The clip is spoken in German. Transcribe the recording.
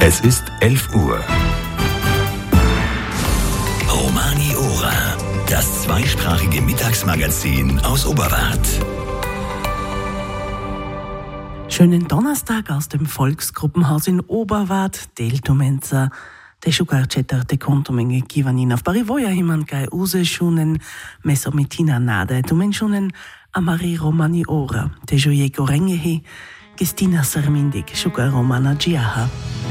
Es ist 11 Uhr. Romani Ora, das zweisprachige Mittagsmagazin aus Oberwart. Schönen Donnerstag aus dem Volksgruppenhaus in Oberwart, Deltumenza. Te shukarcheta te kontumenge kivanina v parivoja himankai useshunen mesomitina nada tumenchunen amari Romani Ora te joye gorengehi Gestina Sarmindik shukar Romana Giaha.